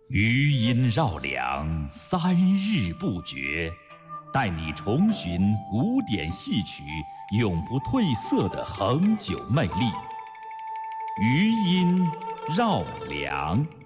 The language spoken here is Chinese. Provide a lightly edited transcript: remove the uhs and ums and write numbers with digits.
余音绕梁三日不绝，带你重寻古典戏曲永不褪色的恒久魅力。余音绕梁。